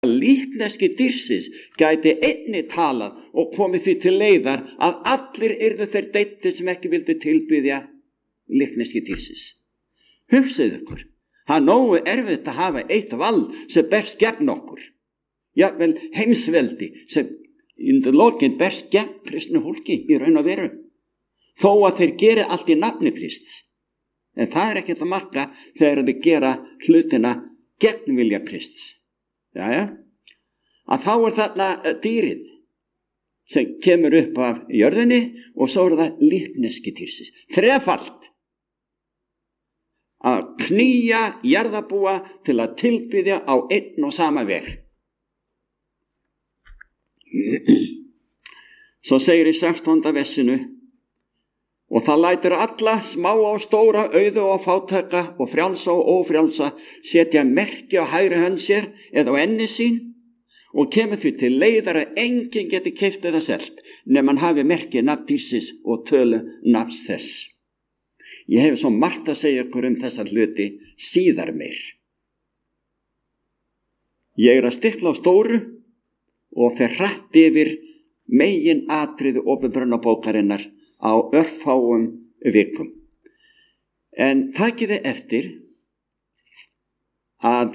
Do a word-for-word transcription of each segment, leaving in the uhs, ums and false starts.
líkneski dýrsins gæti einni talað og komið því til leiðar að allir yrðu þeir deittir sem ekki vildu tilbyðja líkneski dýrsins. Hugsið ykkur, það er nógu erfitt að hafa eitt vald sem berst gegn okkur. Jafnvel heimsveldi sem undir lokin berst gegn kristnu fólki í raun og veru. Þó að þeir geri allt í nafni Krists. En það er ekkert að marka þegar þeir gera hlutina gegn vilja Krists. Jæja, að þá er þarna dýrið sem kemur upp af jörðinni og svo er það líkneski dýrsins. Þrefalt að knýja jarðarbúa til að tilbyðja á einn og sama veg. Svo segir í sextánda versinu: og það lætur alla, smá og stóra, auðu og fátæka og frjálsa og ófrjálsa setja merki á hægri hönd sér eða á enni sín og kemur því til leiðar að enginn geti keypt eða selt nema hann hafi merki nafn dýrsins og tölu nafns þess. Ég hef svo margt að segja ykkur um þessar hluti síðar meir. Ég er að stikla á stóru og fer hratt yfir megin atriði opinberunarbókarinnar á örfáum vikum. En takiði eftir að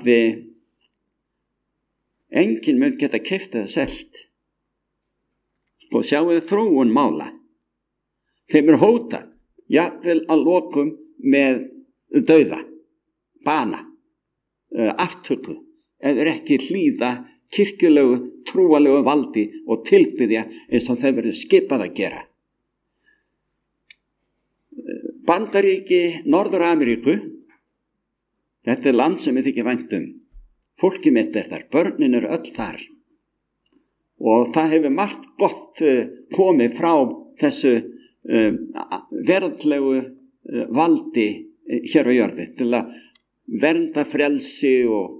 enginn mun geta keypt eða selt. Sko, sjáuðu þróun mála. Þeim er hóta, jafnvel að lokum með dauða, bana, aftöku, eða ekki hlýða kirkjulegu, trúalegu valdi og tilbyðja eins og þeir verður skipað að gera. Bandaríki Norður-Ameríku, þetta er land sem ég þykir vænt um. Fólkið mitt er þar, börnin eru öll þar. Og það hefur margt gott komið frá þessu veraldlegu valdi hér á jörðu til að vernda frelsi og,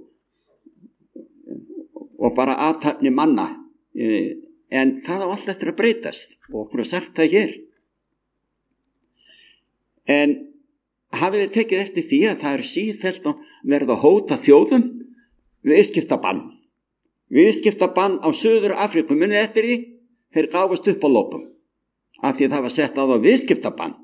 og bara athafni manna. En það á allt eftir að breytast og okkur er sagt það hér. En hafið þið tekið eftir því að það er sífellt að verða að hóta þjóðum viðskiptabann. Viðskiptabann á Suður Afríku, munið eftir því, þeir gáfust upp á lópum af því að það var sett á það viðskiptabann.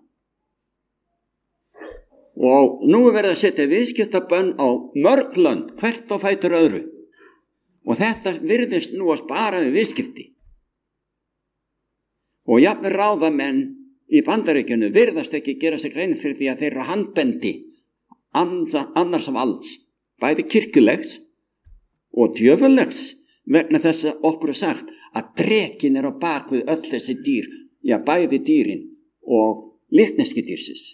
Og nú er verið að setja viðskiptabann á mörg lönd, hvert á fætur öðru. Og þetta virðist nú að spara við viðskipti. Og jafnvel ráðamenn í Bandaríkjunum virðast ekki gera sig grein fyrir því að þeir eru handbendi annars af alls, bæði kirkjulegs og djöfulegs, vegna þess að okkur er sagt að drekin er á bak við öll þessi dýr, já bæði dýrin og líkneski dýrsins.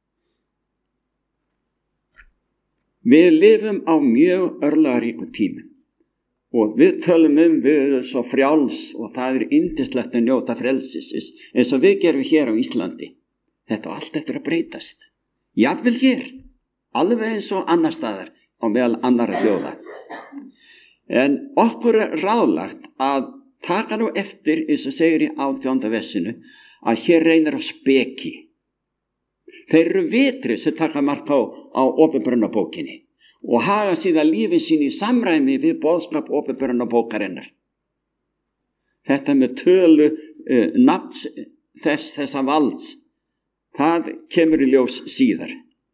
Við lifum á mjög örlagaríku tímum og við tölum um við erum svo frjáls og það er yndislegt að njóta frelsis eins og við gerum hér á Íslandi. Þetta er allt eftir að breytast. Jafnvel hér, alveg eins og annar staðar á meðal annarra þjóða. En okkur er ráðlagt að taka nú eftir, eins og segir í átjánda versinu, að hér reynir á speki. Þeir eru vitri sem taka mark á, á opinberunarbókinni og haga síðan lífið sín í samræmi við boðskap opinberunarbókarinnar. Þetta með tölu uh, nafns þess þessa valds, það kemur í ljós síðar.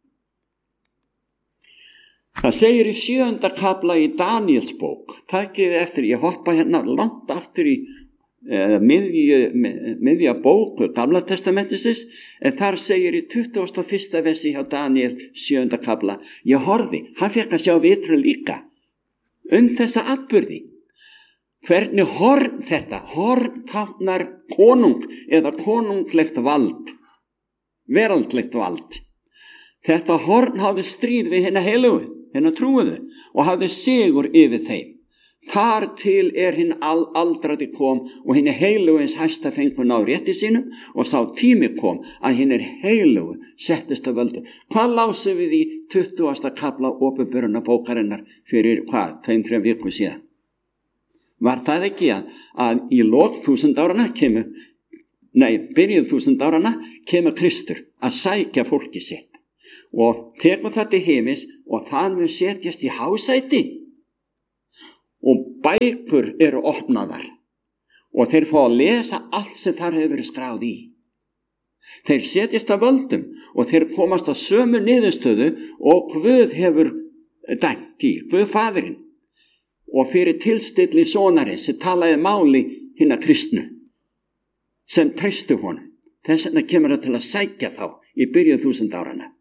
Það segir í sjöunda kafla í Daníels bók, takið eftir, ég hoppa hérna langt aftur í uh, miðju, miðja bók Gamla testamentisins, en þar segir í tuttugasta og fyrsta versi hjá Daníel sjöunda kafla, ég horfði, hann fekk að sjá vitrun líka um þessa atburði. Hvernig horn þetta? Horn táknar konung eða konunglegt vald, veraldlegt vald. Þetta horn hafði stríð við hinna heilugu, hinna trúuðu og hafði sigur yfir þeim. Þar til er hinn aldraði kom og hinn heilugu eins hæsta fengun á rétti sínum og sá tími kom að hinn heilugu settist á völdu. Hvað lásum við í tuttugasta kafla opinberunarbókarinnar fyrir hvað, tveim, þrem viku síðan? Var það ekki að, að í lok þúsund árana kemur, nei, byrjuð þúsund árana kemur Kristur að sækja fólki sitt og tekur það til heimis og það mun setjast í hásæti og bækur eru opnaðar og þeir fá að lesa allt sem þar hefur verið skráð í. Þeir setjast að völdum og þeir komast að sömu niðurstöðu og Guð hefur dæmt í, Guð faðirinn, og fyrir tilstilli sonarins sem talaði máli hinna kristnu sem treystu honum. Þess vegna kemur það til að sækja þá í byrjun þúsund árana.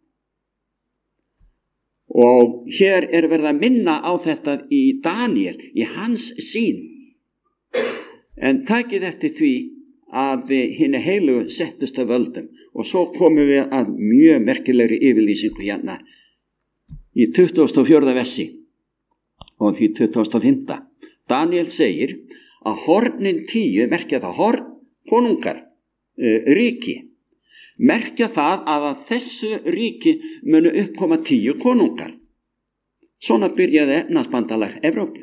Og hér er verið að minna á þetta í Daniel, í hans sýn. En takið eftir því að hinni heilu settust að völdum, og svo komum við að mjög merkilegri yfirlýsingu hérna í tuttugasta og fjórða versi og því tuttugasta og fimmta. Daniel segir að hornin tíu, merkja það horn, konungar, uh, ríki, merkja það að að þessu ríki munu uppkoma tíu konungar. Svona byrjaði efnahagsbandalag Evrópu.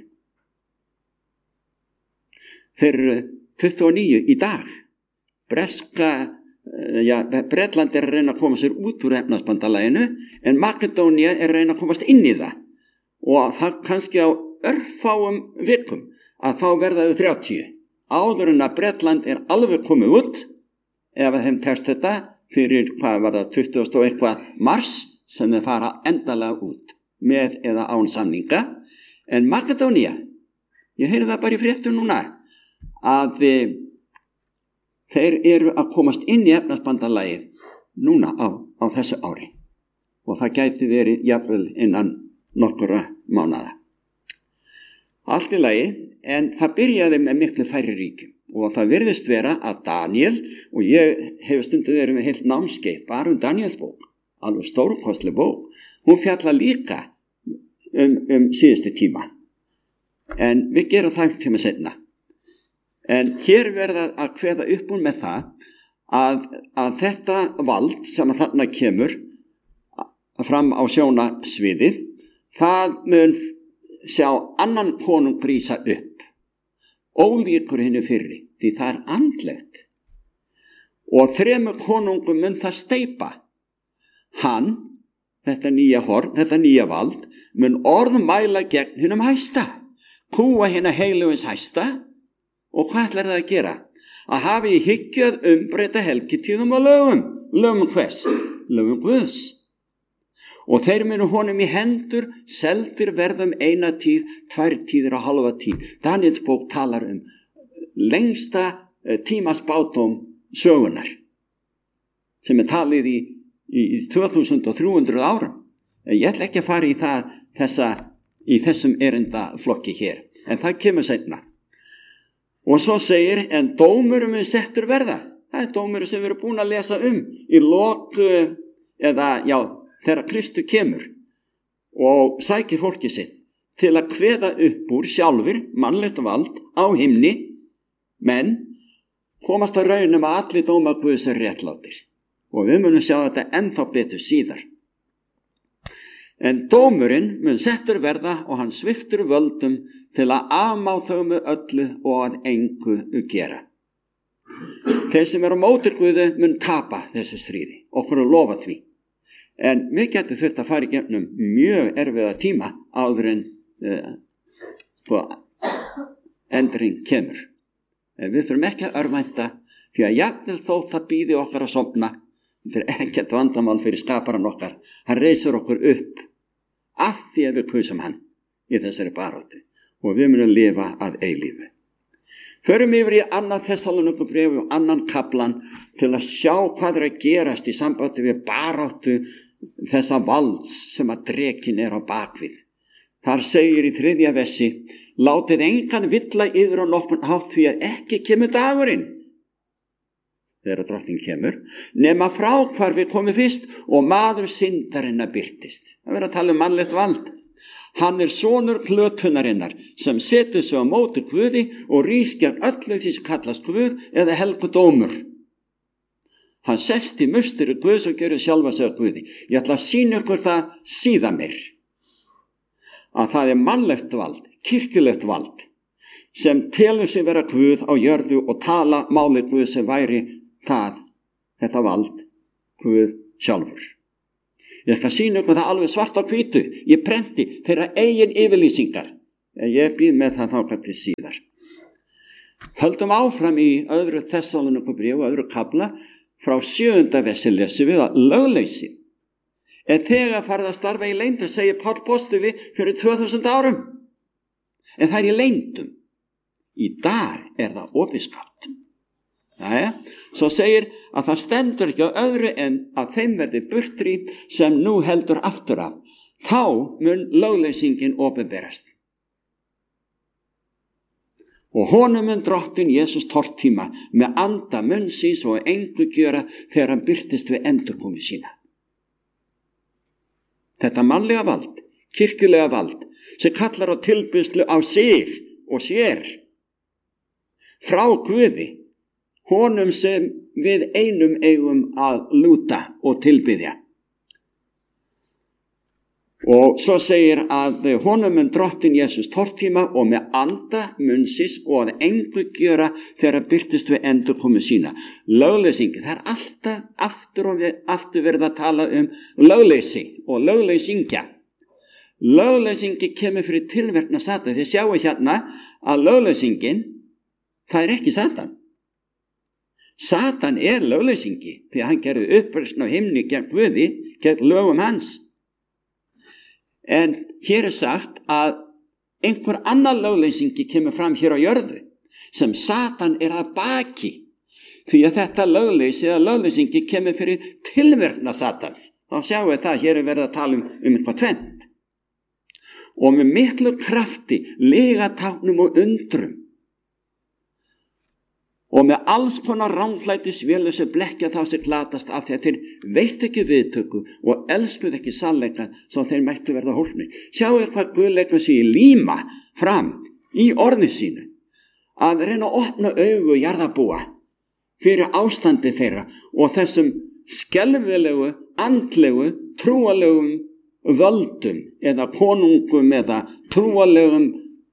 Þeir eru tuttugu og níu í dag. Breska, ja, Bretland er að reyna að koma sér út úr efnahagsbandalaginu, en Makedónia er að reyna að komast inn í það. Og það kannski á örfáum vikum að þá verða þau þrjátíu. Áður en að Bretland er alveg komið út, ef þeim tekst þetta, fyrir hvað var það tuttugasta og eitthvað mars, sem þeir fara endalega út, með eða án samninga. En Makedónia, ég heyri það bara í fréttum núna, að þeir eru að komast inn í efnahagsbandalagið núna á, á þessu ári. Og það gæti verið jafnvel innan nokkura mánaða. Allt í lagi, en það byrjaði með miklu færri ríkjum. Og það virðist vera að Daniel, og ég hef stundu verið með heilt námskeið bara um Daniels bók, alveg stórkostleg bók, hún fjallar líka um, um síðustu tíma. En við gerum það tíma seinna. En hér verða að kveða upp úr með það að, að þetta vald sem að þarna kemur fram á sjónasviðið, það mun sjá annan konung rísa upp, ólíkur hinnu fyrri, því það er andlegt. Og þremur konungum mun það steypa. Hann, þetta nýja horn, þetta nýja vald, mun orðmæla gegn hinnum hæsta, kúa hinna heilugins hæsta. Og hvað ætlar það að gera? Að hafi í hyggju að umbreyta helgitíðum og lögum. Lögum hvers? Lögum Guðs. Og þeir munu honum í hendur, seldir verðum eina tíð, tvær tíðir og halva tíð. Daniels bók talar um lengsta tímaspátum sögunar, sem er talið í, í, í tvö þúsund og þrjú hundruð árum. Ég ætla ekki að fara í það þessa, í þessum erindaflokki hér, en það kemur seinna. Og svo segir, en dómurum er settur verða. Það er dómurum sem við erum búin að lesa um í lok, eða já, þegar Kristu kemur og sækir fólki sitt til að kveða upp úr sjálfur mannlegt vald á himni, menn komast að raunum að allir dómar Guðs er réttlátir. Og við munum sjá þetta ennþá betur síðar. En dómurinn mun settur verða og hann sviftur völdum til að afmá þau með öllu og að engu gera. Þeir sem eru á móti Guði mun tapa þessu stríði, okkur er lofað því. En við getum þurft að fara í gegnum mjög erfiða tíma áður en uh, endring kemur. En við þurfum ekki að örvænta, því að jafnvel þó það býði okkar að sofna, þetta er ekkert vandamál fyrir skaparan okkar. Hann reisur okkur upp af því að við kusum hann í þessari baráttu og við munum lifa að eilífu. Förum yfir í annað Þessalóníkubréf og annan kaflan til að sjá hvað er að gerast í sambandi við baráttu þessa valds sem að drekin er á bakvið. Þar segir í þriðja versi, látið engan villa yfir á nokkurn hátt því að ekki kemur dagurinn, þegar drottning kemur, nema frá hvar við komum fyrst og maður syndarinnar birtist. Það verður að tala um mannlegt vald. Hann er sonur klötunarinnar sem setur sig á móti Guði og rís gegn öllu því sem kallast Guð eða helgudómur. Hann sest í musteri Guðs og gerir sjálfa sig að Guði. Ég ætla að sýna ykkur það síðan mér. Að það er mannlegt vald, kirkjulegt vald, sem telur sig vera Guð á jörðu og tala máli Guð sem væri það, þetta vald, Guð sjálfur. Ég skal sýna ykkur það alveg svart á hvítu. Ég prenti þeirra eigin yfirlýsingar Ég býð með það þangað til síðar. Höldum áfram í öðru Þessalóníkubréfi og öðru kafla frá sjöunda versi lesum við að lögleysi er þegar farið að starfa í leyndum, segir Páll postuli fyrir tvö þúsund árum. En það er í leyndum. Í dag er það opinskátt. Jæja, svo segir að það stendur ekki á öðru en að þeim verði burtri sem nú heldur aftur af. Þá mun lögleysingin opinberast. Og honum mun drottinn Jesús tortíma með anda munn síns og engu gjöra þegar hann birtist við endurkomu sína. Þetta mannlega vald, kirkjulega vald, sem kallar á tilbyrðslu á sig og sér, frá Guði, honum sem við einum eigum að lúta og tilbiðja. Og svo segir að honum mun drottinn Jesús tortíma og með anda munnsins og að engu gjöra þegar að birtist við endurkomu sína. Lögleysingi, það er alltaf aftur og aftur verið að tala um lögleysi og lögleysingja. Lögleysingi kemur fyrir tilverkna Satan. Þið sjáu hérna að lögleysingin, það er ekki Satan. Satan er lögleysingi því að hann gerði uppreisn á himni gegn Guði, gegn lögum hans. En hér er sagt að einhver annar lögleysingi kemur fram hér á jörðu sem Satan er að baki því að þetta lögleysi eða lögleysingi kemur fyrir tilverkna Satans. Þá sjáum við það, hér er verið að tala um, um eitthvað tvennt. Og með miklu krafti, lygatáknum og undrum og með alls konar ranglætis vélu sem blekkja þá sem glatast af því að þeir veit ekki viðtöku og elskuð ekki sannleika svo þeir mættu verða hólpnir. Sjáu hvað Guð leggur sig líma fram í orði sínu að reyna að opna augu jarðarbúa fyrir ástandi þeirra og þessum skelfilegu, andlegu, trúalegum völdum eða konungum eða trúalegum,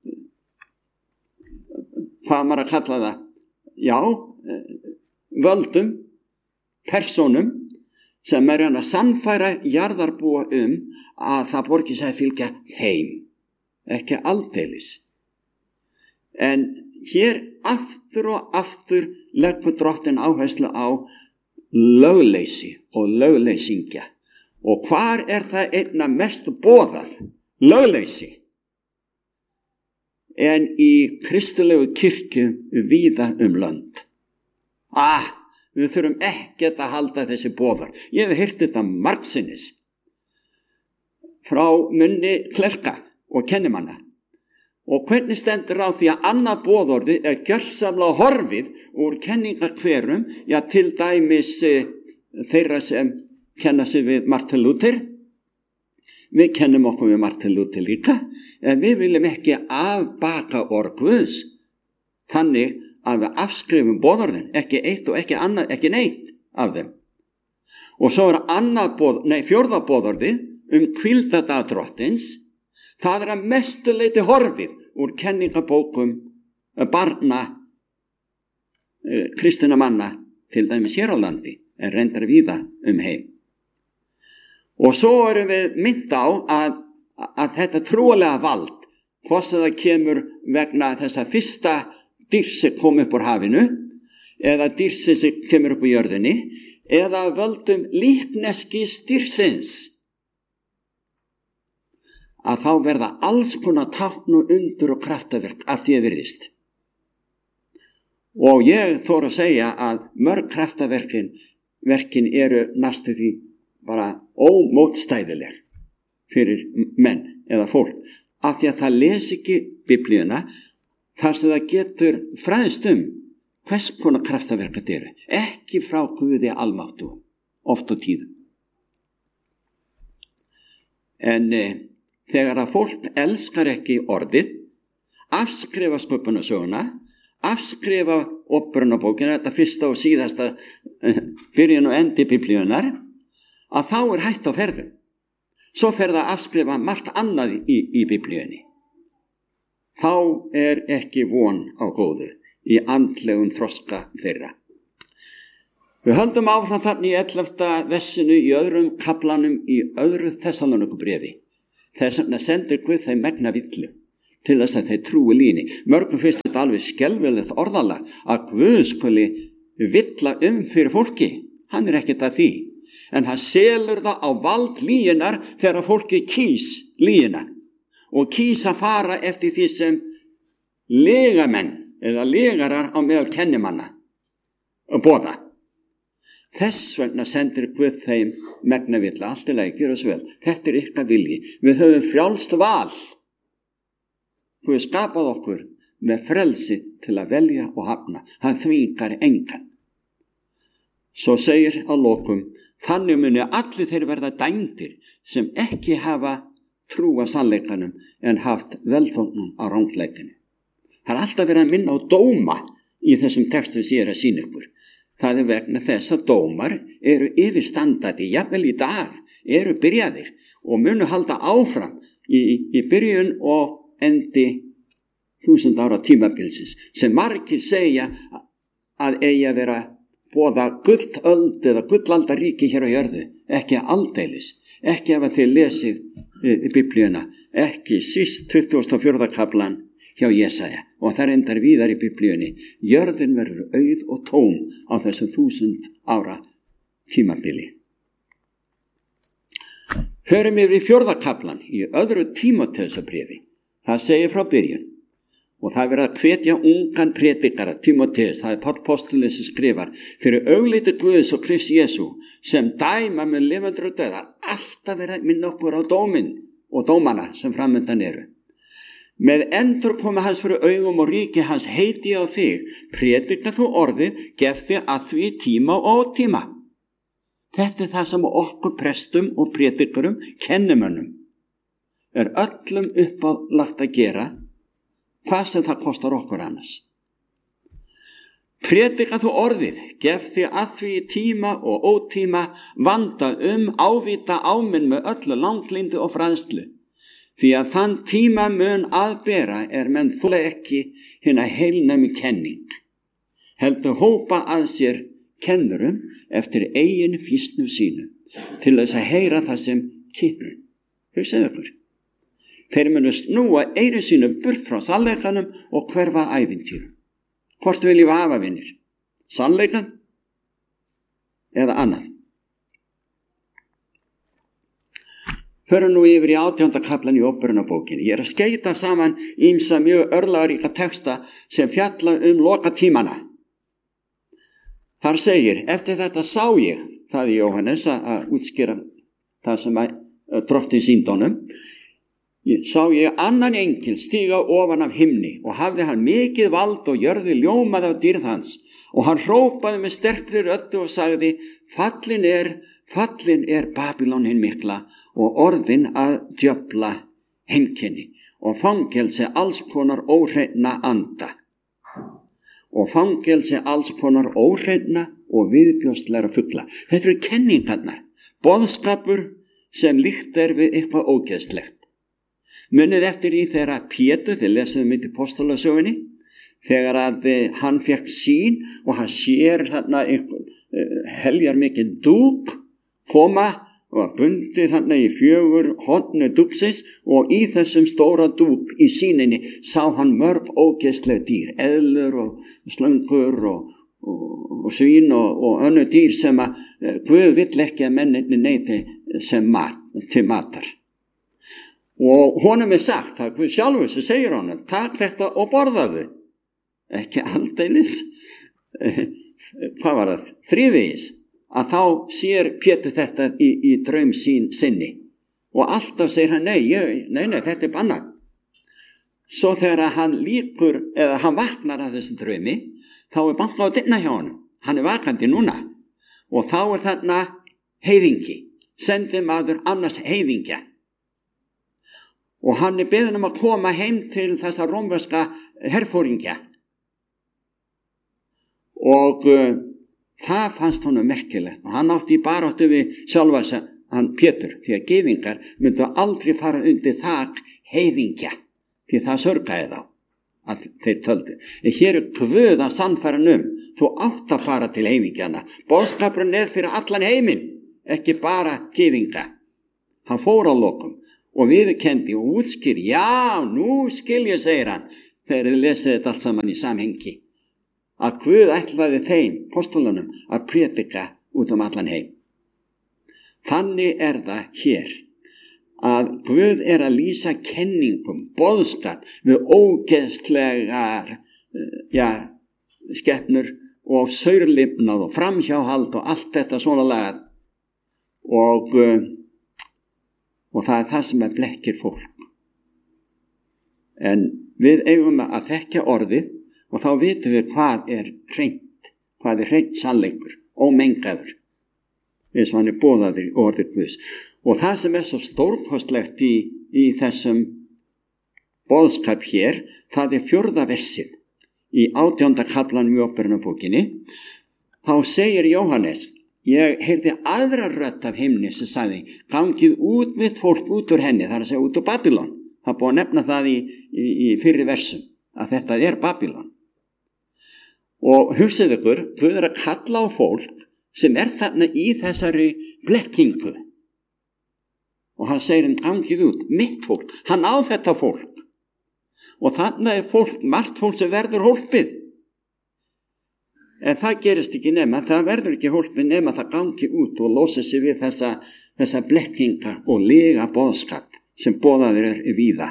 hvað maður að kalla það, já, völdum, personum sem er að sannfæra jarðarbúa um að það borgi sig að fylgja þeim, ekki aldeilis. En hér aftur og aftur leggur drottinn áherslu á lögleysi og lögleysingja. Og hvar er það einna mest boðað? Lögleysi. En í kristilegu kirkju víða um lönd. Ah, við þurfum ekkert að halda þessi boðar. Ég hef heyrt þetta margsinnis frá munni klerka og kennimanna. Og hvernig stendur á því að annað boðorði er gjörsamlega horfið úr kenningakverum, já til dæmis e, þeirra sem kenna sig við Martin Luther. Við kennum okkur við Martin Luther líka, en við viljum ekki afbaka orð Guðs, þannig að við afskrifum boðorðin, ekki eitt og ekki annað, ekki neitt af þeim. Og svo er annað boð, nei, fjórða boðorðið um hvíldardag drottins, það er að mestu leyti horfið úr kenningabókum barna eh, kristinna manna, til dæmis hér á landi, en reyndar víða um heim. Og svo erum við mynd á að, að þetta trúalega vald, hvort sem það kemur vegna þess að fyrsta dýrsi kom upp úr hafinu, eða dýrsi sem kemur upp úr jörðinni, eða völdum líkneskis dýrsins, að þá verða alls konar tákn og undur og kraftaverk af því að virðist. Og ég þóra að segja að mörg kraftaverkin verkin eru næstu því bara ómótstæðileg fyrir menn eða fólk, af því að það les ekki Biblíuna þar sem það getur fræðst um hvers konar kraftaverk þetta eru, ekki frá Guði almáttu, oft á tíðum. En e, þegar að fólk elskar ekki orðið, afskrifa sköpunarsöguna, afskrifa upprunabókina, þetta fyrsta og síðasta byrjun og endi Biblíunar, að þá er hætt á ferðum. Svo fer það að afskrifa margt annað í, í Biblíunni. Þá er ekki von á góðu í andlegum þroska þeirra. Við höldum áfram þannig í ellefta versinu í öðrum kaplanum í öðru Þessalóníkubréfi. Þess vegna sendir Guð þeim megna villu til þess að þeir trúi líni. Mörgum finnst þetta alveg skelfilegt orðalag að Guð skuli villa um fyrir fólki. Hann er ekkert að því. En hann selur það á vald lýginar þegar fólki kýs lýgina og kýs að fara eftir því sem legamenn eða legarar á meðal kennimanna og boða. Þess vegna sendir Guð þeim megnavilla, allt í lagi, gjör oss vel. Þetta er ykkar vilji. Við höfum frjálst val. Guð skapað okkur með frelsi til að velja og hafna. Hann þvingar engan. Svo segir að lokum, þannig muni allir þeir verða dæmdir sem ekki hafa trúa sannleikanum en haft velþóknun á ranglætinu. Það er alltaf verið að minna á dóma í þessum textum sem ég er að sýna ykkur. Það er vegna þess að dómar eru yfirstandandi, jafnvel í dag, eru byrjaðir og munu halda áfram í, í byrjun og endi þúsund ára tímabilsins sem margir segja að eigi að vera boða gullöld eða gullaldaríki hér á jörðu, ekki aldeilis, ekki ef að þið lesið í Biblíuna, ekki síst tuttugasta og fjórða kaflan hjá Jesaja og það endar víðar í Biblíunni. Jörðin verður auð og tóm á þessum þúsund ára tímabili. Hörum yfir í fjórða kaflan í öðru Tímóteusarbréfi. Það segir frá byrjun og það verður að hvetja ungan prédikara, Tímóteus, það er Páll postulinn sem skrifar, fyrir augliti Guðs og Krists Jesú sem dæma með lifandur og dauða, alltaf verður að minna okkur á dóminn og dómana sem framundan eru. Með endurkomi hans fyrir augum og ríki hans heiti á þig, prédika þú orðið, gef þig að því tíma og ótíma. Þetta er það sem okkur prestum og prédikurum, kennimönnum, er öllum uppálagt að gera, hvað sem það kostar okkur annars. Prédika þú orðið, gef þig að því tíma og ótíma, vanda um, ávita áminn með öllu langlindu og fræðslu. Því að þann tíma mun aðbera er menn þola ekki hina heilnæmi kenning. Heldur hópa að sér kennurum eftir eigin fýsnu sínu til þess að heyra það sem kynur. Hugsið ykkur. Þeir munu snúa eyru sínu burt frá sannleikanum og hverfa ævintýrum. Hvort vil ég hafa, vinir? Sannleikan eða annað? Förum nú yfir í átjánda kaflan í Óperunarbókinni. Ég er að skeita saman ýmsa mjög örlagaríka texta sem fjalla um lokatímana. Þar segir, eftir þetta sá ég, það er Jóhannes að útskýra það sem drottinn sýndi honum, sá ég annan engil stíga ofan af himni og hafði hann mikið vald og jörði ljómað af dýrð hans og hann hrópaði með sterkri röddu og sagði, fallin er, fallin er Babylon hin mikla og orðin að djöfla heimkynni og fangelsi alls konar óhreinna anda og fangelsi alls konar óhreinna og viðbjóðslegra fugla. Þetta eru kenningarnar, boðskapur sem líkt er við eitthvað ógeðslegt. Munið eftir í þegar Pétur, þið lesaðum mitt í Póstulasögunni, þegar að hann fekk sýn og hann sér þarna einhvern, heljar mikið dúk koma og var bundið þarna í fjögur hornu dúksins og í þessum stóra dúk í sýninni sá hann mörg ógeðsleg dýr, eðlur og slöngur og, og, og svín og, og önnur dýr sem að Guð vill ekki að menninni neyði sem mat, til matar. Og honum er sagt, það Guð sjálfur sem segir honum, takk þetta og borðaðu. Ekki aldeilis, hvað var það, þrívegis, að þá sér Pétur þetta í, í draum sín sinni. Og alltaf segir hann, nei, ég, nei, nei, þetta er bannað. Svo þegar hann líkur, eða hann vaknar að þessu draumi, þá er bankað á dyrnar hjá honum. Hann er vakandi núna. Og þá er þarna heiðingi, sendi maður annars heiðingja. Og hann er beðinn um að koma heim til þessa rómverska herfóringja. Og uh, það fannst honum merkilegt og hann átti í baráttu við sjálfa sig, hann Pétur, því að gyðingar myndu aldrei fara undir þak heiðingja, því það sörgaði þá að þeir töldu. En hér er Guð að sannfæra um, þú átt að fara til heiðingjana. Boðskapurinn er fyrir allan heiminn, ekki bara gyðinga. Hann fór á lokum og viðurkenndi og útskýrði. Já, nú skil ég, segir hann, þegar þið lesið þetta allt saman í samhengi, að Guð ætlaði þeim, apostolunum, að prédika út um allan heim. Þannig er það hér, að Guð er að lýsa kenningum, boðskap við ógeðslegar, já, skepnur og saurlifnað og framhjáhald og allt þetta svona lagað. Og, og það er það sem er blekkir fólk. En við eigum að þekkja orðið og þá vitum við hvað er hreint, hvað er hreint sannleikur, ómengaður, eins og hann er boðaður í orðið Guðs. Og það sem er svo stórkostlegt í, í þessum boðskap hér, það er fjórða versið í átjánda kaflanum í Upprunabókinni. Þá segir Jóhannes, ég heyrði aðra rödd af himni sem sagði, gangið út mitt fólk út úr henni, það er að segja út úr Babylon. Það er búið að nefna það í, í, í fyrri versum, að þetta er Babylon. Og hugsið ykkur, Guð er að kalla á fólk sem er þarna í þessari blekkingu. Og hann segir hann, gangið út, mitt fólk, hann á þetta fólk. Og þarna er fólk, margt fólk sem verður hólpið. En það gerist ekki nema, það verður ekki hólpið nema það gangi út og losi sig við þessa, þessa blekkingar og lega boðskap sem boðaður er víða.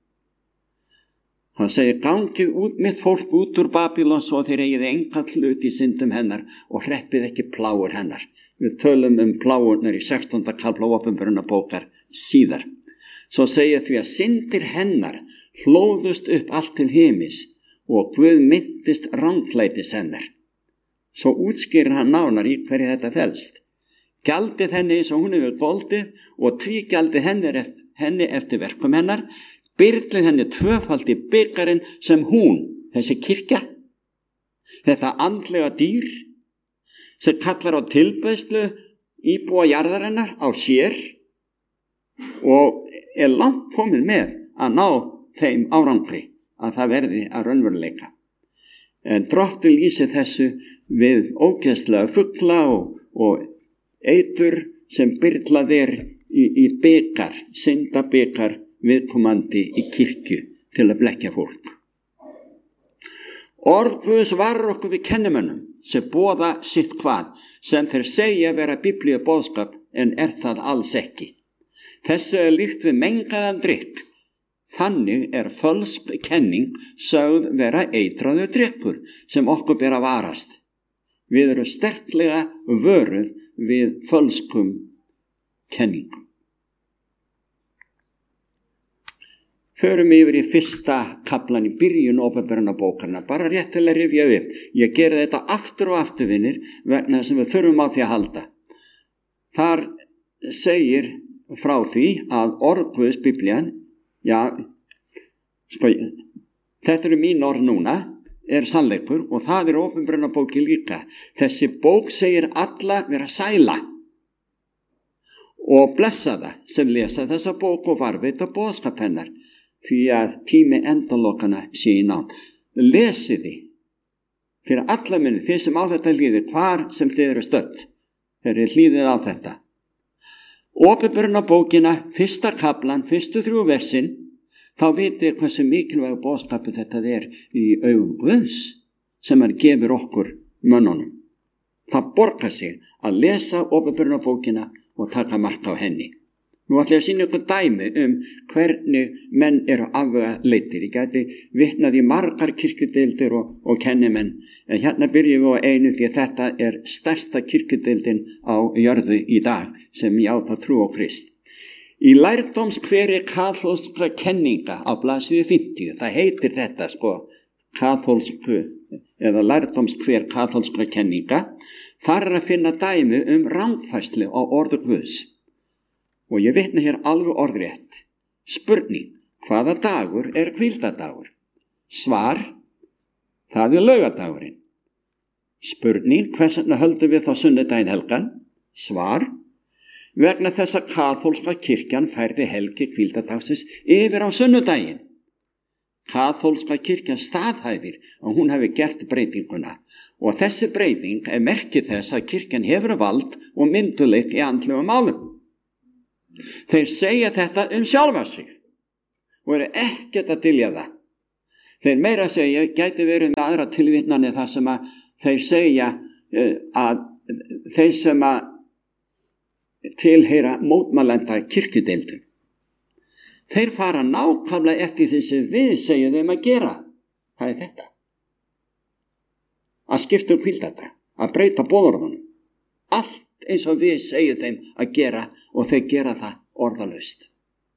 Hann segir, gangið út mitt fólk út úr Babylon svo þeir eigið engan hlut í syndum hennar og hreppið ekki plágur hennar. Við tölum um plágurnar í sextánda kafla Opinberunarbókar síðar. Svo segir því að syndir hennar hlóðust upp allt til himis og Guð myndist ranglætis hennar. Svo útskýrir hann nánar í hverju þetta felst. Gjaldið henni eins og hún hefur goldið og tvígjaldið henni eftir, henni eftir verkum hennar, byrlið henni tvöfaldi byggarinn sem hún, þessi kirkja, þetta andlega dýr, sem kallar á tilbeiðslu íbúa jarðarinnar á sér og er langt komið með að ná þeim árangri að það verði að raunveruleika. En Drottinn lýsir þessu við ógeðslega fugla og, og eitur sem byrlað er í, í byggar, syndabyggar viðkomandi í kirkju til að blekkja fólk. Orð Guðs varar okkur við kennimönnum sem boða sitt hvað, sem þeir segja vera biblíu boðskap en er það alls ekki. Þessu er líkt við mengaðan drykk. Þannig er fölsk kenning sögð vera eitraður drykkur sem okkur ber að varast. Við erum sterklega vöruð við fölskum kenningum. Förum yfir í fyrsta kaflan í byrjun Opinberunarbókarinnar, bara rétt til að rifja upp. Ég geri þetta aftur og aftur, vinir, vegna sem við þurfum á því að halda. Þar segir frá því að orð Guðs Biblían, já, sko, þetta eru mín orð núna, er sannleikur og það er Opinberunarbókin líka. Þessi bók segir alla vera sæla og blessa það sem lesa þessa bók og varveita boðskap hennar, því að tími endalokana sé í nánd. Lesið því fyrir alla minni, þið sem á þetta hlýðir, hvar sem þið eru stödd, þeir eru hlýðið á þetta. Opinberunarbókina, fyrsta kaflan, fyrstu þrjú versin, þá vitið hversu mikilvæg boðskapu þetta er í augum Guðs sem hann gefur okkur mönnunum. Það borgar sig að lesa Opinberunarbókina og taka mark á henni. Nú ætla ég að sýna ykkur dæmi um hvernig menn eru afleitir. Ég gæti vitnað í margar kirkjudeildir og, og kennimenn, en hérna byrjum við á einu því að þetta er stærsta kirkjudeildin á jörðu í dag sem ég átt að trú á Krist. Í lærdómskveri kaþólskra kenninga á blaðsíðu fimmtíu, það heitir þetta sko, kaþólsku eða lærdómskver kaþólskra kenninga, þar er að finna dæmi um rangfærslu á orðu Guðs. Og ég vitna hér alveg orðrétt. Spurning, hvaða dagur er hvíldadagur? Svar, það er laugadagurinn. Spurning, hvers vegna höldum við þá sunnudaginn helgan? Svar, vegna þess að kaþólska kirkjan færði helgi hvíldadagsins yfir á sunnudaginn. Kaþólska kirkjan staðhæfir að hún hefði gert breytinguna og þessi breyting er merkið þess að kirkjan hefur vald og mynduleik í andlegum málum. Þeir segja þetta um sjálfa sig og eru ekkert að dylja það. Þeir meira segja, gæti verið með aðra tilvittnanir þar sem að þeir segja að þeir sem að tilheyra mótmælenda kirkjudeildum. Þeir fara nákvæmlega eftir því sem við segjum þeim að gera. Það er þetta. Að skipta um hvíldadaga, að breyta boðorðunum. Allt eins og við segjum þeim að gera og þeir gera það orðalaust.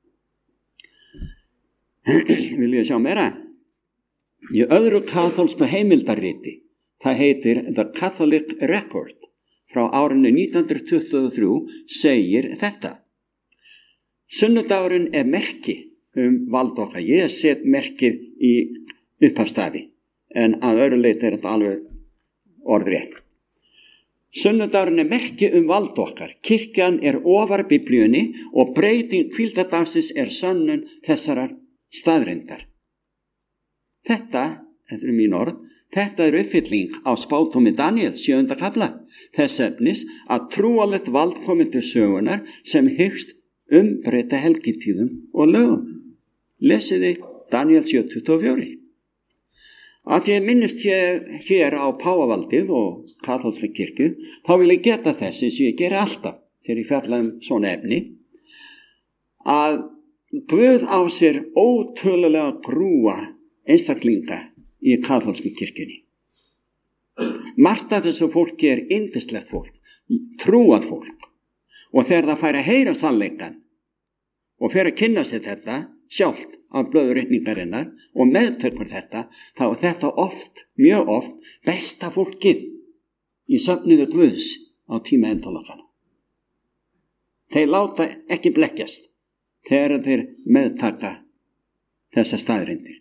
Vil ég sjá meira? Í öðru kaþólsku heimildarriti, það heitir The Catholic Record frá árinu nítján hundruð tuttugu og þrjú, segir þetta. Sunnudagurinn er merki um vald okkar. Ég set merkið í upphafstafi, en að öðru leyti er þetta alveg orðrétt. Sunnudagurinn er merki um vald okkar. Kirkjan er ofar Biblíunni og breyting hvíldadagsins er sönnun þessarar staðreyndar. Þetta, þetta er mín orð, þetta er uppfylling á spádómi Daníel sjöunda kafla. Þess efnis að trúalegt vald komið til sögunar sem hyggst umbreyta helgitíðum og lögum. Lesiði Daníel sjö tuttugu og fjögur. Að ég minnist hér, hér á páfavaldið og kaþólskri kirkju, þá vil ég geta þess eins og ég geri alltaf þegar ég fjalla um svona efni, að Guð á sér ótölulega grúa einstaklinga í kaþólsku kirkjunni. Margt af þessu fólki er yndislegt fólk, trúað fólk, og þegar það fær að heyra sannleikann og fer að kynna sér þetta sjálft af blöðureikningarinnar og meðtökur þetta, þá er þetta oft, mjög oft, besta fólkið í söfnuðu Guðs á tíma endalokana. Þeir láta ekki blekkjast þegar þeir meðtaka þessa staðreyndir.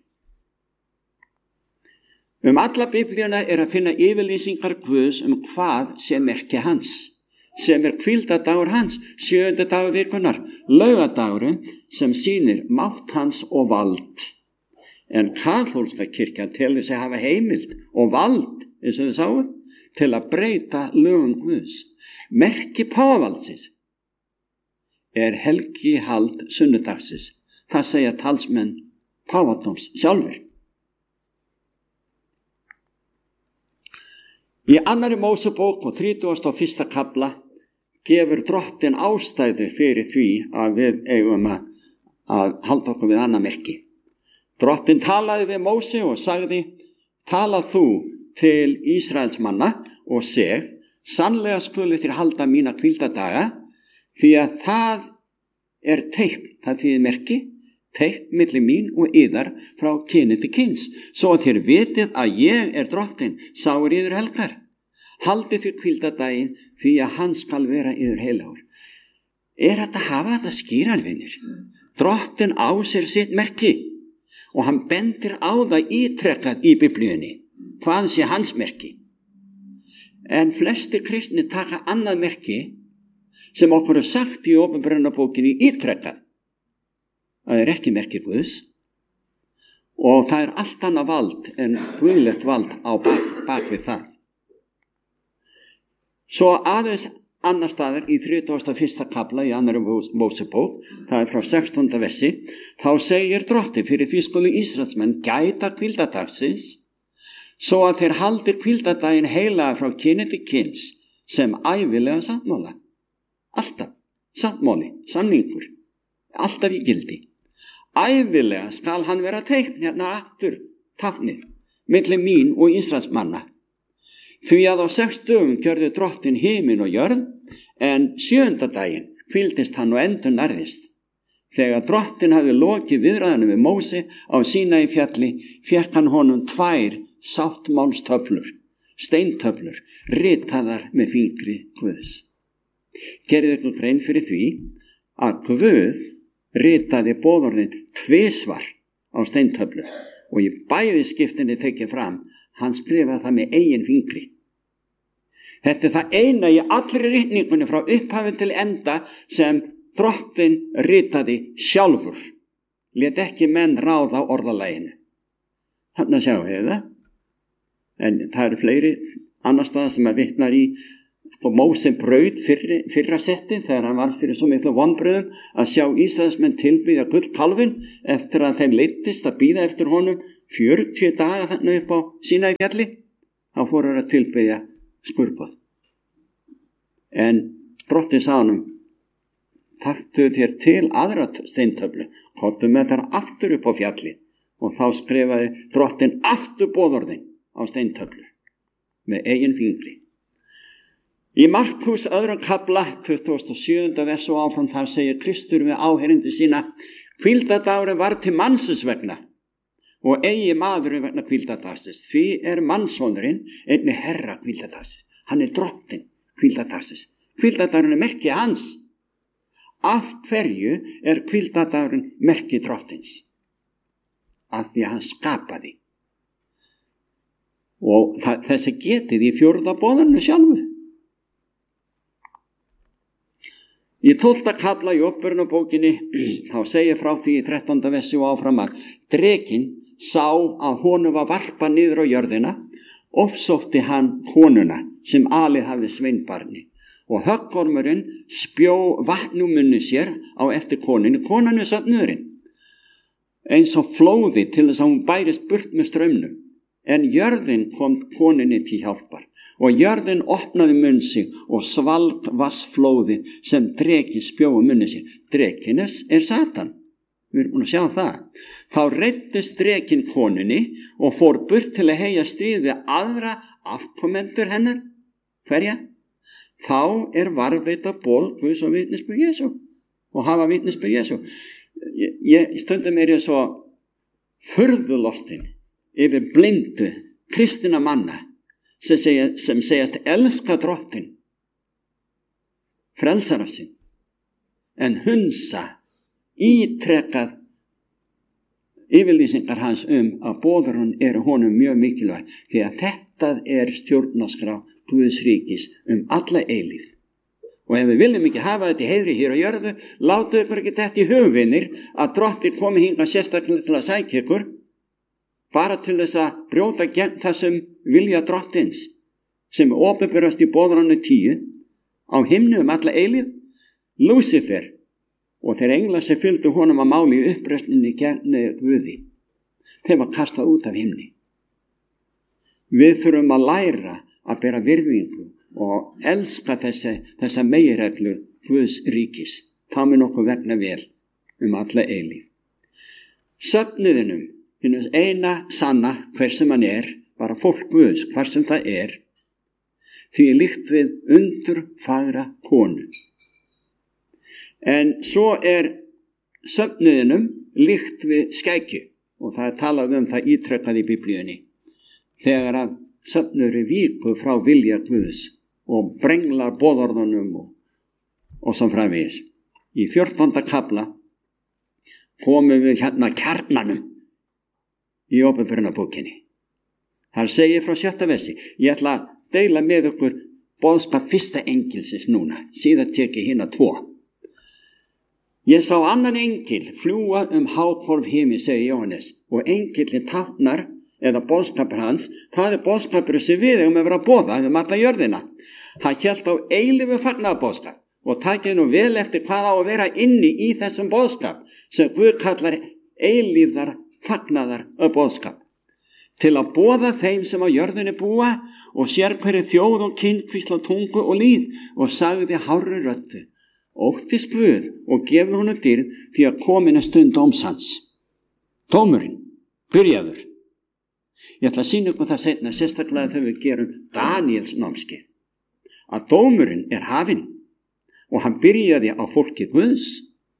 Um alla Biblíuna er að finna yfirlýsingar Guðs um hvað sem merki hans, sem er hvíldadagur hans, sjöunda dagur vikunar, laugadagurinn sem sýnir mátt hans og vald. En kaþólska kirkjan telur sig hafa heimild og vald, eins og þið sáu, til að breyta lögum Guðs. Merki páfavaldsins er helgihald sunnudagsins. Það segja talsmenn páfadóms sjálfur. Í annarri Mósebók og þrítugasta og fyrsta kafla gefur Drottinn ástæðu fyrir því að við eigum að, að halda okkur við annað merki. Drottinn talaði við Móse og sagði, tala þú til Ísraels manna og seg, sannlega skulu þér halda mína hvíldadaga, því að það er teikn, það þýðir merki, teikn milli mín og yðar frá kyni til kyns, svo að þér vitið að ég er Drottinn, sáir yður helgar. Haldið þér hvíldadaginn því að hann skal vera yður heilagur. Er þetta að hafa þetta skýrarvinir? Drottinn á sér sitt merki og hann bendir á það ítrekkað í Biblíunni, hvað sé hans merki. En flesti kristni taka annað merki sem okkur er sagt í Opinberunarbókinni ítrekkað. Það er ekki merki Guðs og það er allt annað vald en guðlegt vald á bak, bak við það. Svo aðeins annar staðar í þrítugasta og fyrsta kafla í annarri Mósebók, það er frá sextánda versi, þá segir Drottinn, fyrir því skulu Ísraelsmenn gæta hvíldadagsins, svo að þeir haldir hvíldadaginn heilaga frá kyni til kyns sem ævilega sáttmála. Alltaf, sáttmáli, samningur, alltaf í gildi. Ævilega skal hann vera teikn hérna aftur táknið, milli mín og Ísraelsmanna. Því að á sex dögum gjörði Drottinn himin og jörð, en sjöunda daginn hvíldist hann og endur nærðist. Þegar Drottinn hafði lokið viðræðanum við Móse á Sínaí fjalli, fékk hann honum tvær sáttmálstöflur, steintöflur, ritaðar með fingri Guðs. Gerið ykkur grein fyrir því að Guð ritaði boðorðin tvisvar á steintöflur og í bæði skiptinni tekið fram, hann skrifaði það með eigin fingri. Þetta er það eina í allri ritningunni frá upphafi til enda sem Drottinn ritaði sjálfur. Lét ekki menn ráða orðalaginu. Þarna sjáum við það. En það eru fleiri annar stað sem að vitnar í og Móse braut fyrri, fyrra setti þegar hann var fyrir svo miklu vonbröðum að sjá Ísraelsmenn tilbyggja gullkálfinn eftir að þeim leiddist að bíða eftir honum fjörutíu daga þannig upp á Sínaí fjalli. Þá fóru að tilbyggja skurðboð. En Drottinn sagði honum, taktu þér til aðra steintöflu, komdu með þær aftur upp á fjalli, og þá skrifaði Drottinn aftur boðorðin á steintöflu með eigin fingri. Í Markús öðrum kafla tuttugasta og sjöunda vers og áfram þar segir Kristur við áheyrandi sína, hvíldardagurinn var til mannsins vegna og eigi maðurinn vegna hvíldadagsins. Því er mannssonurinn einnig herra hvíldadagsins. Hann er Drottinn hvíldadagsins. Hvíldardagurinn er merki hans. Af hverju er hvíldardagurinn merki Drottins? Af því að hann skapaði. Og þessi getið í fjórða boðinu sjálfu. Í tólfta kafla í upprunabókinni þá segir frá því í þrettánda versi og áfram að drekinn sá að honum var varpað niður á jörðina, ofsótti hann konuna sem alið hafði sveinbarni og höggormurinn spjó vatn úr munni sér á eftir konunni, konan er söfnuðurinn, eins og flóði til þess að hún bærist burt með straumnum. En jörðin kom konunni til hjálpar og jörðin opnaði munn sig og svalg vassflóði sem dreki spjói munni sér. Drekin er Satan. Við erum búin að sjá það. Þá reiddist drekin konunni og fór burt til að heyja stríði aðra afkomendur hennar. Hverja? Þá er varðveita boð Guðs og vitnisburð Jesú og hafa vitnisburð Jesú. Ég, ég stundum er ég svo furðulostin yfir blindu kristina manna sem, segja, sem segjast elska Drottinn, frelsara sinn, en hunsa ítrekað yfirlýsingar hans um að boðurinn eru honum mjög mikilvæg, því að þetta er stjórnarskrá Guðs ríkis um alla eilífð. Og ef við viljum ekki hafa þetta í heiðri hér á jörðu, látu ykkur ekki þetta í hugvinir að Drottinn komi hingað sérstaklega til að sækja ykkur, bara til þess að brjóta gegn þessum vilja Drottins sem opinberast í boðorðinu tíu á himnu um alla eilífð, Lúsifer og þeir englar sem fylgdu honum að máli í uppreisninni gegn Guði. Þeir var kastað út af himni. Við þurfum að læra að bera virðingu og elska þessi, þessa meginreglur Guðs ríkis. Það mun okkur vegna vel um alla eilífð. Söfnuðinum hinn eina sanna hver sem hann er, bara fólk Guðs, hvar sem það er, því er líkt við undur fagra konu. En svo er söfnuðinum líkt við skækju, og það er talað um það ítrekkað í Biblíunni, þegar að söfnuður er víku frá vilja Guðs og brenglar boðorðunum og, og svo framvegis. Í fjórtánda kafla komum við hérna kjarnanum í opinberunarbókinni. Þar segir frá sjötta versi, ég ætla að deila með okkur boðskap fyrsta engilsins núna, síðan teki hérna tvo. Ég sá annan engil fljúga um hákorf himi, segir Jóhannes, og engilin táknar, eða boðskapur hans, það er boðskapur sem við um að vera að boða um alla jörðina. Hann hélt á eilífu fagnaðarboðskap og takið nú vel eftir hvað á að vera inni í þessum boðskap sem Guð kallar eilífðar fagnaðar og boðskap, til að boða þeim sem á jörðinni búa og sér hverju þjóð og kyn, hvísla, tungu og líð, og sagði hárri röddu, óttist Guð og gefðu honum dýrð, því að komin er stund dóms hans. Dómurinn byrjaður. Ég ætla að sýna ykkur það seinna, sérstaklega þegar við gerum Daníels námskeið, að dómurinn er hafinn og hann byrjaði á fólki Guðs.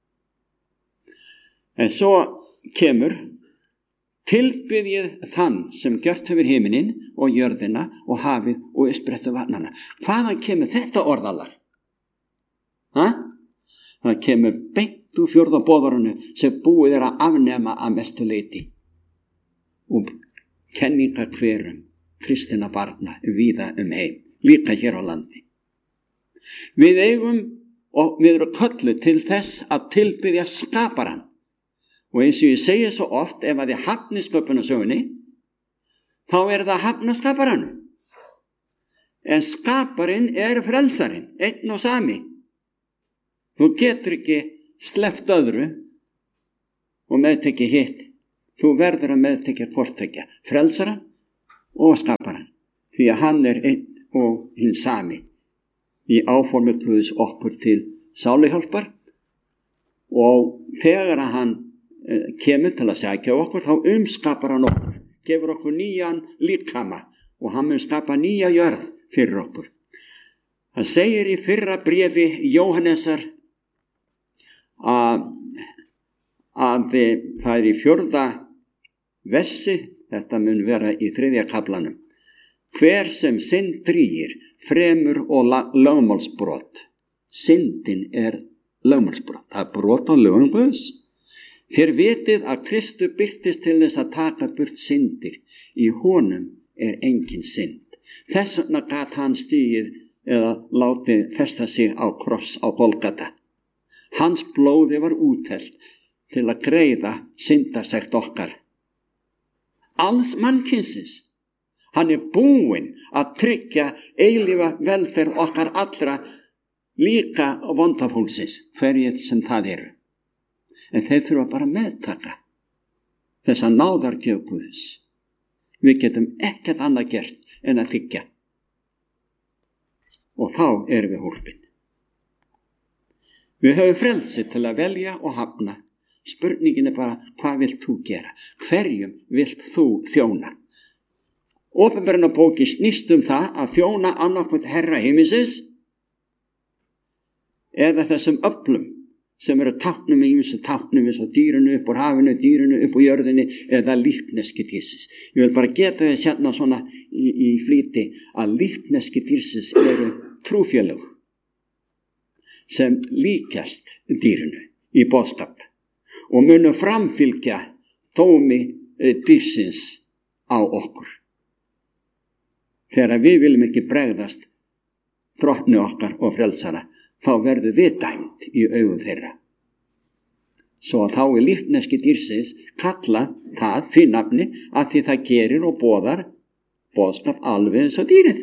En svo kemur tilbiðið þann sem gjört hefur himinin og jörðina og hafið og uppsprettu vatnana. Hvaðan kemur þetta orðalag? Ha? Það kemur beint úr fjórða boðorðinu sem búið er að afnema að mestu leyti og kenninga hverum kristina barna víða um heim, líka hér á landi. Við eigum og við erum kölluð til þess að tilbiðja skaparann. Og eins og ég segi svo oft, ef að þið hafni sköpunarsögunni, þá er það hafna skaparann. en skaparinn er frelsarinn, einn og sami. Þú getur ekki sleppt öðru og meðtekið hitt. Þú verður að meðtekja hvorttveggja, frelsarann og skaparann, því að hann er einn og hinn sami í áformi Guðs okkur til sáluhjálpar, og þegar að hann kemur til að sækja okkur, þá umskapar hann okkur, gefur okkur nýjan líkama og hann mun skapa nýja jörð fyrir okkur. Það segir í fyrra bréfi Jóhannesar að, að það er í fjórða versi, þetta mun vera í þriðja kaflanum. Hver sem synd drýgir, fremur og lögmálsbrot. Syndin er lögmálsbrot, það er brot á lögum Guðs. Þér vitið að Kristu birtist til þess að taka burt syndir. Í honum er engin synd. Þess vegna gat hann stigið eða látið festa sig á kross á Golgata. Hans blóði var úthellt til að greiða syndasekt okkar. Alls mannkynsins. Hann er búinn að tryggja eilífa velferð okkar allra, líka vondafólksins, hverjir sem það eru. En þeir þurfa bara að meðtaka þessa náðargjöf Guðs. Við getum ekkert annað gert en að þiggja. Og þá erum við hólpin. Við höfum frelsi til að velja og hafna. Spurningin er bara, hvað vilt þú gera? Hverjum vilt þú þjóna? Opinberna bóki snýst um það að þjóna annarkvæmt Herra himinsins eða þessum öflum sem eru táknum í ýmsu táknum eins og dýrunu upp úr hafinu, dýrunu upp úr jörðinni eða lífneski dýrsins. Ég vil bara geta þess hérna svona í, í flýti að lífneski dýrsins eru trúfélög sem líkjast dýrunu í boðskap og munu framfylgja dómi dýrsins á okkur. Þegar við viljum ekki bregðast drottni okkar og frelsara, þá verður við dæmt í augum þeirra. Svo að þá er lífneski dýrsins kalla það því nafni að því það gerir og boðar boðskap alveg eins og dýrið.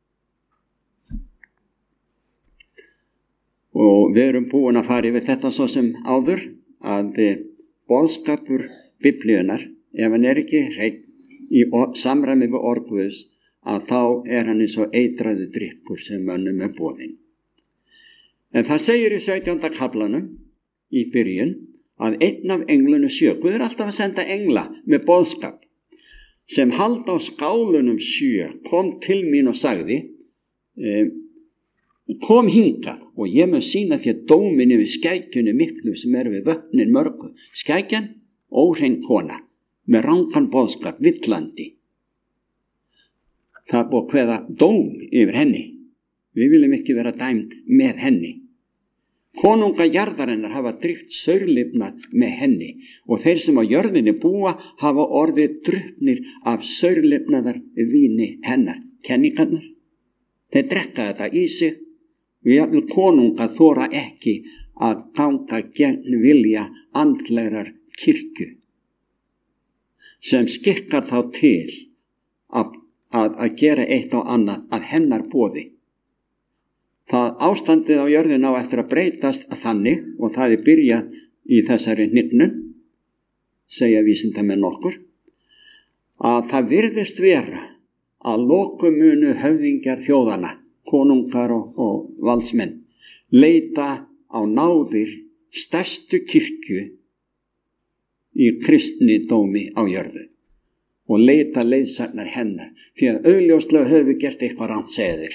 Og við erum búin að fara yfir þetta svo sem áður að boðskapur Biblíunar, ef hann er ekki hreinn í samræmi við orð Guðs, að þá er hann eins og eitraðu drykkur sem mönnum er boðinn. En það segir í sautjánda kaflanum í byrjun að einn af englunum sjö, Guð er alltaf að senda engla með boðskap, sem halda á skálunum sjö, kom til mín og sagði, eh, kom hingað og ég mun sýna þér dómin yfir skækjunni miklu sem er við vötnin mörgu. Skækjan, óhrein kona, með rangan boðskap, villandi. Það er búið að kveða dóm yfir henni. Við viljum ekki vera dæmd með henni. Konunga jarðarinnar hafa drygt saurlifnað með henni og þeir sem á jörðinni búa hafa orðið drukknir af saurlifnaðar víni hennar. Kenningarnar, þeir drekka þetta í sig og jafnvel konunga þora ekki að ganga gegn vilja andlegrar kirkju sem skikkar þá til að, að, að gera eitt og annað að hennar boði. Það ástandið á jörðin á eftir að breytast að þannig, og það er byrjað í þessari hnignun, segja vísindamenn okkur, að það virðist vera að lokum munu höfðingjar þjóðana, konungar og, og valdsmenn, leita á náðir stærstu kirkju í kristni dómi á jörðu og leita leiðsagnar hennar, því að augljóslega höfum við gert eitthvað rangt, segja þeir.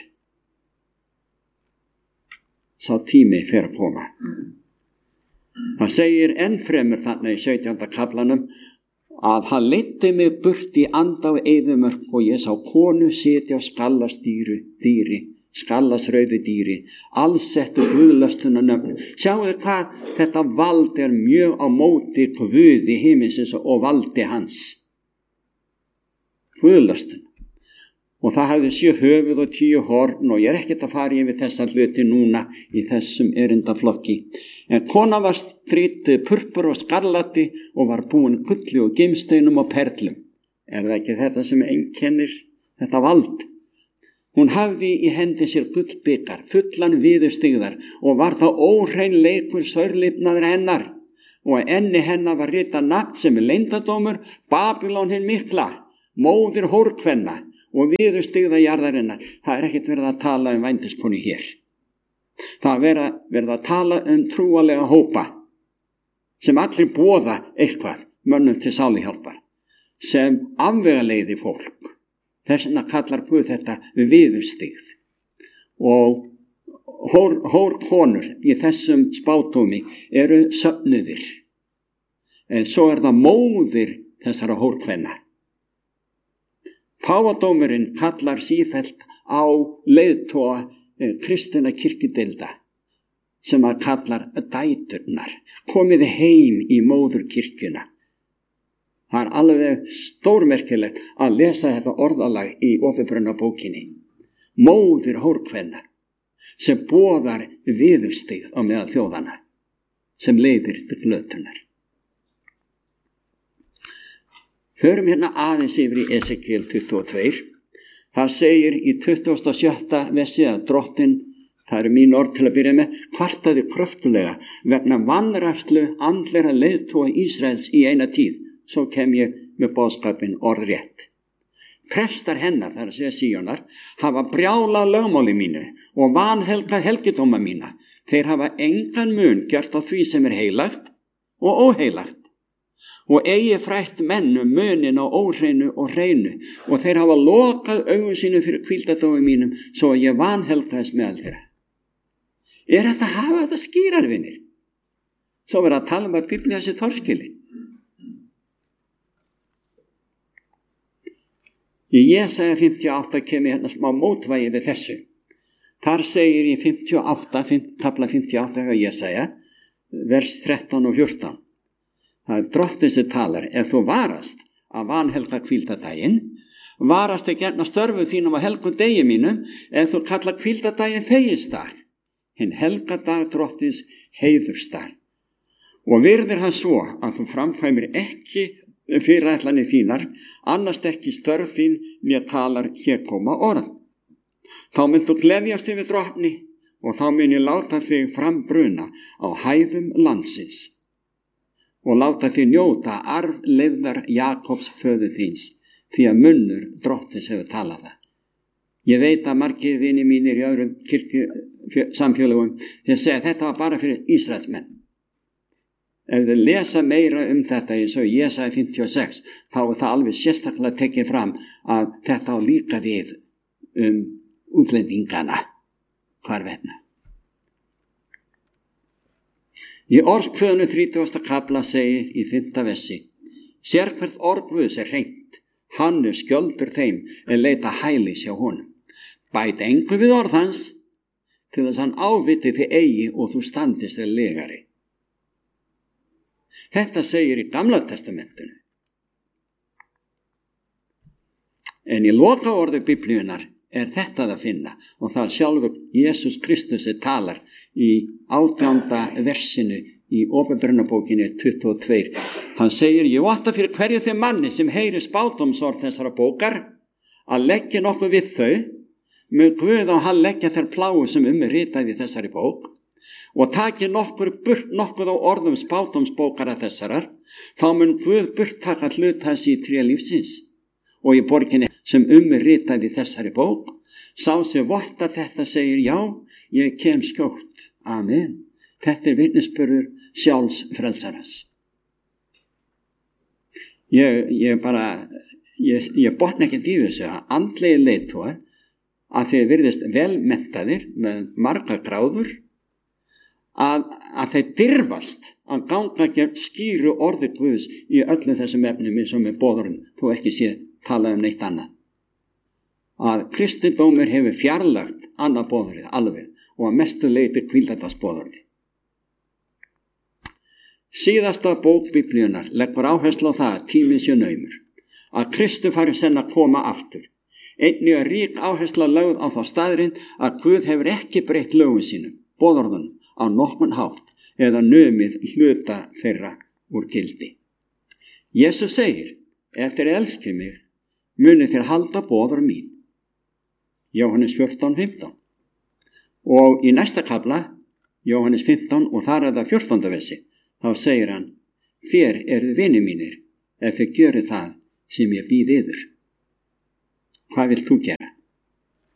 Sá tími fer að koma. Það segir ennfremur þarna í sautjánda kaflanum að hann leiddi mig burt í anda á eyðimörk og ég sá konu sitja á skallastýru dýri, skallasrauðu dýri, allsettu guðlastuna nöfnum. Sjáu hvað þetta vald er mjög á móti Guði himinsins og valdi hans. Guðlastuna. Og það hafði sjö höfuð og tíu horn og ég er ekkert að fara yfir þessa hluti núna í þessum erindaflokki. En kona var strýtt purpur og skarlati og var búin gulli og gimsteinum og perlum. Er það ekki þetta sem einkennir þetta vald? Hún hafði í hendi sér gullbikar, fullan viðurstyggðar og var það óhreinleikur saurlifnaður hennar og enni hennar var ritað nafn sem er leyndardómur, Babylon hin mikla, móðir hórkvenna og viðurstyggða jarðarinnar. Það er ekkert verið að tala um vændiskonu hér. Það er verið að tala um trúalega hópa sem allir boða eitthvað mönnum til sáluhjálpar, sem afvegaleiði fólk. Þess vegna kallar Guð þetta viðurstyggð. Og hór, hór konur í þessum spátómi eru söfnuðir. En svo er það móðir þessara hórkvenna. Páfadómurinn kallar sífellt á leiðtoga kristinna kirkjudeilda sem að kallar dæturnar. Komið heim í móður kirkjuna. Það er alveg stórmerkilegt að lesa þetta orðalag í Opinberunarbókinni. Móðir hórkvenna sem boðar viðurstyggð á meðal þjóðana sem leiðir til glötunar. Hörum hérna aðeins yfir í Esekiel tuttugu og tvö. Það segir í tuttugasta og sjötta versi að drottin, það eru mín orð til að byrja með, kvartaði kröftulega vegna vanrækslu andlega leiðtoga Ísraels í eina tíð. Svo kem ég með boðskapin orðrétt. Prestar hennar, þar að segja Síonar, hafa brjálað lögmáli mínu og vanhelgað helgidóma mína. Þeir hafa engan mun gert á því sem er heilagt og óheilagt og eigi frætt menn um munin á óhreinu og hreinu og þeir hafa lokað augun sínu fyrir hvíldardómi mínum svo að ég vanhelgaðist meðal þeirra. Er þetta að hafa þetta skýrar, vinir? Svo verið að tala um að Biblía sé torskili. Í Jesaja fimmtíu og átta kemur hérna smá mótvægi við þessu. Þar segir í fimmtíu og átta, kafla fimmtíu og átta hjá Jesaja, vers þrettán og fjórtán. Það er drottinn sem talar, ef þú varast að vanhelga hvíldardaginn, varast ekki hérna störfu þínum á helgum degi mínum, ef þú kalla hvíldardaginn fegisdag, hinn helgadag drottins heiðursdag. Og virðir hann svo að þú framkvæmir ekki fyrirætlanir þínar, annast ekki störf þín né talar hér koma orð. Þá mynd þú gleðjast yfir drottni og þá mun ég láta þig frambruna á hæðum landsins og láta þig njóta arfleifðar Jakobs föður þíns, því að munnur drottins hefur talað það. Ég veit að margir vinir mínir í öðrum kirkju samfélögum þeir segja að þetta var bara fyrir Ísraelsmenn. Ef þið lesa meira um þetta eins og Jesaja fimmtíu og sex, þá er það alveg sérstaklega tekið fram að þetta á líka við um útlendingana hvarvetna. Í orðkvöðnu þrítugasta kafla segir í fimmta versi: Sérhvert orð Guðs er hreint, hann er skjöldur þeim en leita hælis hjá honum. Bæt engu við orð hans til þess hann áviti þig eigi og þú standist er legari. Þetta segir í Gamla testamentinu. En í loka orðu Biblíunar er þetta að finna og það sjálfur Jesús Kristus er talar í átjánda versinu í Opinberunarbókinni tuttugu og tvö. Hann segir, ég votta fyrir hverju þeim manni sem heyri spádómsorð þessara bókar að leggja nokkuð við þau, með Guð á hann leggja þær pláu sem um er ritað í þessari bók og taki nokkur burt nokkuð á orðum spádómsbókara þessarar, þá mun Guð burt taka hlut hans í tré lífsins og í borginni sem um er ritað í þessari bók. Sá sem votta þetta segir, já, ég kem skjótt. Amen. Þetta er vitnisburður sjálfs frelsarans. Ég, ég bara, ég, ég botna ekkert í þessu að andlegi leiðtogar að þeir virðist velmenntaðir með marga gráður, að, að þeir dirfast að ganga gegn skýru orði Guðs í öllum þessum efnum eins og með boðurinn, þó ekki sé tala um neitt annað. Að kristindómur hefur fjarlagt annað boðurinn alveg og að mestu leyti hvíldardagsboðurinn. Síðasta bók Biblíunar leggur áherslu á það að tíminn sé naumur, að Kristu fari senn að koma aftur. Einnig er rík áhersla lögð á þá staðrind að Guð hefur ekki breytt lögum sínum, boðorðunum, á nokkurn hátt eða numið hluta þeirra úr gildi. Jesús segir, ef þeir elski mig, muni þeir halda boðorð mín. Jóhannes fjórtán fimmtán. Og í næsta kafla, Jóhannes fimmtán, og þar er það fjórtánda versi, þá segir hann: þér eruð vinir mínir ef þið gjörir það sem ég býð yður. Hvað vilt þú gera?